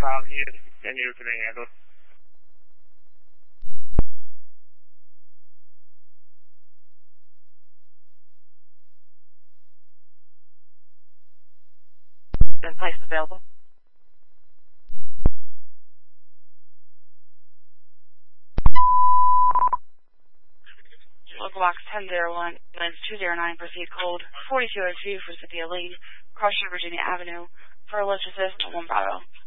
file here, and you're going to handle. Then place available. Local box 1001, lens 209, proceed code 4202 for Cynthia Lane, Cross Street, Virginia Avenue, for Alleged Assist 1 Bravo.